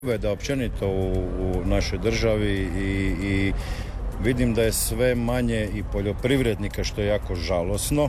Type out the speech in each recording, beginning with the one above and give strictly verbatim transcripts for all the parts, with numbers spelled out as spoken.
Da općenito u, u našoj državi i, i vidim da je sve manje i poljoprivrednika, što je jako žalosno.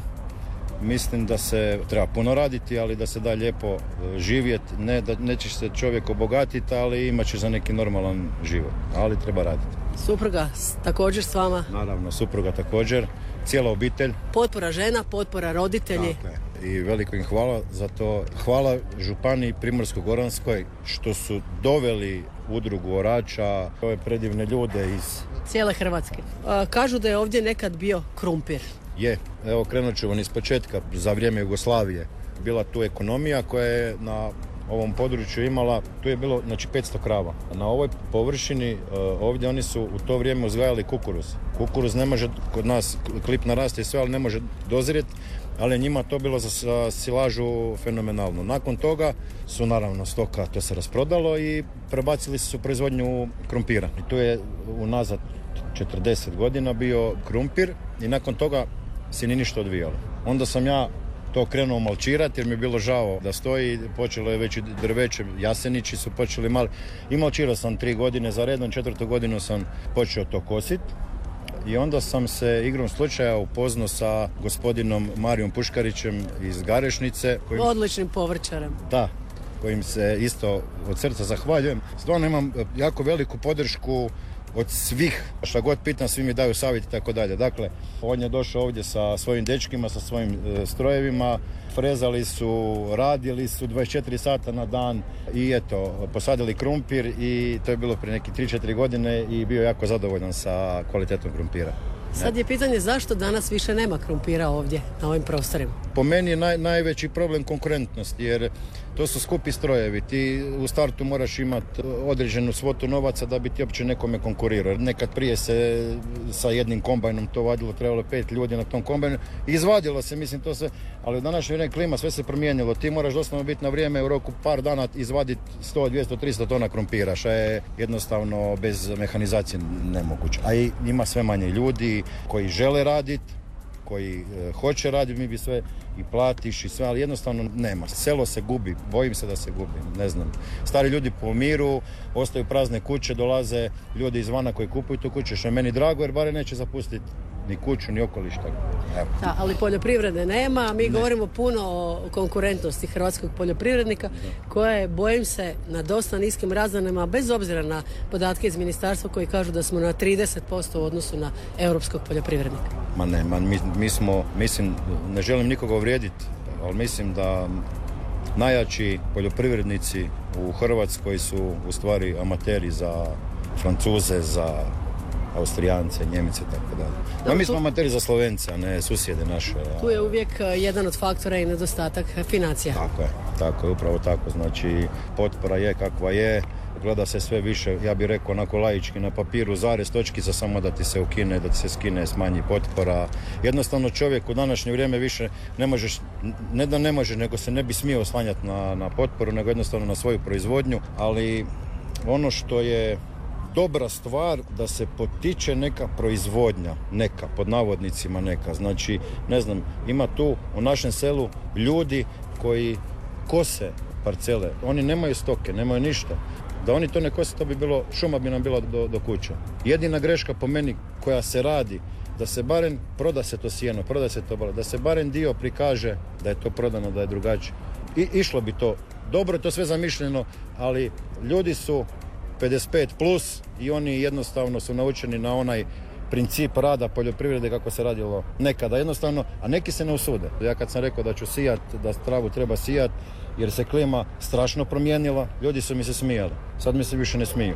Mislim da se treba puno raditi, ali da se da lijepo živjeti. Ne, da neće se čovjek obogatiti, ali imat će za neki normalan život. Ali treba raditi. Supruga također s vama? Naravno, supruga također. Cijela obitelj. Potpora žena, potpora roditelji. Tako je. I veliko im hvala za to. Hvala Županiji Primorsko-goranskoj što su doveli udrugu orača, ove predivne ljude iz cijele Hrvatske. A, kažu da je ovdje nekad bio krumpir. Je, evo krenut ću vam iz početka, za vrijeme Jugoslavije. Bila tu ekonomija koja je na ovom području imala, tu je bilo znači petsto krava. Na ovoj površini ovdje oni su u to vrijeme uzgajali kukuruz. Kukuruz ne može, kod nas klip naraste i sve, ali ne može dozrijeti, ali njima to bilo za silažu fenomenalno. Nakon toga su naravno stoka, to se rasprodalo i prebacili su proizvodnju krumpira. I tu je unazad četrdeset godina bio krumpir i nakon toga se ni ništa odvijalo. Onda sam ja to krenuo malčirati jer mi je bilo žao da stoji, počelo je već i drveće, jasenići su počeli mali. I malčirao sam tri godine za redom, četvrtu godinu sam počeo to kositi. I onda sam se igrom slučaja upoznao sa gospodinom Marijom Puškarićem iz Garešnice. Kojim... Odličnim povrćarem. Da, kojim se isto od srca zahvaljujem. Stvarno imam jako veliku podršku od svih, šta god pitam, svi mi daju savjet i tako dalje. Dakle, on je došao ovdje sa svojim dečkima, sa svojim e, strojevima, frezali su, radili su dvadeset četiri sata na dan i eto, posadili krumpir i to je bilo prije neki tri četiri godine i bio jako zadovoljan sa kvalitetom krumpira. Sad je pitanje zašto danas više nema krumpira ovdje na ovim prostorima? Po meni je naj, najveći problem konkurentnost, jer to su skupi strojevi. Ti u startu moraš imati određenu svotu novaca da bi ti uopće nekome konkurirao. Nekad prije se sa jednim kombajnom to vadilo, trebalo pet ljudi na tom kombajnu. Izvadilo se, mislim, to se, ali u današnje vrijeme klima, sve se promijenilo. Ti moraš doslovno biti na vrijeme u roku par dana izvaditi sto, dvjesto, tristo tona krumpira, što je jednostavno bez mehanizacije nemoguće. A i ima sve manje ljudi koji žele raditi, koji e, hoće raditi, mi bi sve i platiš i sve, ali jednostavno nema. Selo se gubi, bojim se da se gubi, ne znam. Stari ljudi pomiru, ostaju prazne kuće, dolaze ljudi izvana koji kupuju tu kuću, što je meni drago jer bare neće zapustiti ni kuću, ni okoliš. Evo. Da, ali poljoprivrede nema, mi ne. govorimo puno o konkurentnosti hrvatskog poljoprivrednika, da. koja je, bojim se, na dosta niskim razinama, bez obzira na podatke iz ministarstva koji kažu da smo na trideset posto u odnosu na europskog poljoprivrednika. Ma ne, man, mi, mi smo, mislim, ne želim nikoga uvrijediti, ali mislim da najjači poljoprivrednici u Hrvatskoj su u stvari amateri za Francuze, za Austrijance, Njemice, tako dalje. No, mi smo amateri za Slovence, a ne susjede naše. Tu je uvijek jedan od faktora i nedostatak financija. Tako je, tako je, upravo tako. Znači, potpora je kakva je, gleda se sve više, ja bih rekao, onako laički na papiru, zarez, točkica, samo da ti se ukine, da ti se skine, smanji potpora. Jednostavno čovjek u današnje vrijeme više ne možeš, ne da ne može, nego se ne bi smio oslanjati na, na potporu, nego jednostavno na svoju proizvodnju, ali ono što je dobra stvar da se potiče neka proizvodnja, neka, pod navodnicima neka. Znači, ne znam, ima tu u našem selu ljudi koji kose parcele. Oni nemaju stoke, nemaju ništa. Da oni to ne kose, to bi bilo, šuma bi nam bila do, do kuća. Jedina greška po meni koja se radi, da se barem proda se to sjeno, proda se to, da se barem dio prikaže da je to prodano, da je drugačije. I išlo bi to. Dobro je to sve zamišljeno, ali ljudi su pedeset pet plus i oni jednostavno su naučeni na onaj princip rada poljoprivrede kako se radilo nekada jednostavno, a neki se ne usude. Ja kad sam rekao da ću sijat, da travu treba sijat, jer se klima strašno promijenila, ljudi su mi se smijali. Sad mi se više ne smiju.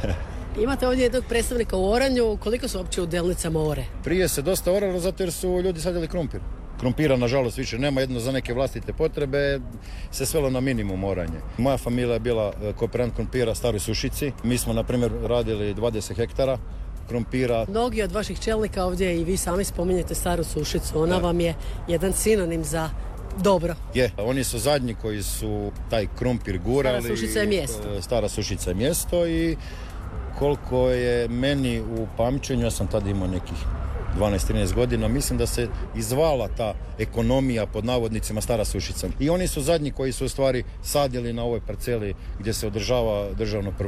Imate ovdje jednog predstavnika u oranju, koliko su uopće u Delnicama ore? Prije se dosta oralo zato jer su ljudi sadili krumpir. Krumpira, nažalost, više nema, jedno za neke vlastite potrebe, se svelo na minimum oranje. Moja familija je bila kooperant krumpira Staroj Sušici. Mi smo, na primjer, radili dvadeset hektara krumpira. Mnogi od vaših čelnika ovdje i vi sami spominjete Staru Sušicu. Ona da. vam je jedan sinonim za dobro. Je, oni su zadnji koji su taj krumpir gurali. Stara Sušica je mjesto. Stara Sušica je mjesto i koliko je meni u pamćenju, ja sam tada imao nekih dvanaest trinaest godina, mislim da se izvala ta ekonomija pod navodnicima Stara Sušica. I oni su zadnji koji su u stvari sadili na ovoj parceli gdje se održava državno prvenstvo